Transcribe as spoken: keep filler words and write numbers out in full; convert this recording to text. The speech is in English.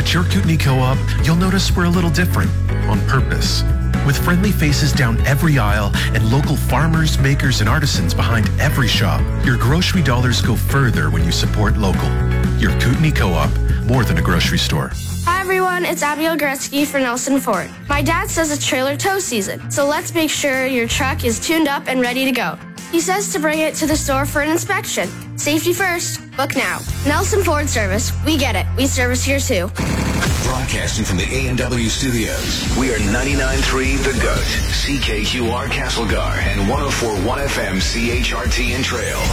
At your Kootenai Co-op, you'll notice we're a little different on purpose. With friendly faces down every aisle and local farmers, makers, and artisans behind every shop, your grocery dollars go further when you support local. Your Kootenai Co-op, more than a grocery store. Hi everyone, it's Abigail Gretzky for Nelson Ford. My dad says it's trailer tow season, so let's make sure your truck is tuned up and ready to go. He says to bring it to the store for an inspection. Safety first, book now. Nelson Ford Service, we get it. We service here too. Broadcasting from the A and W studios, we are ninety-nine point three The Goat, C K Q R Castlegar, and one oh four point one F M C H R T in Trail.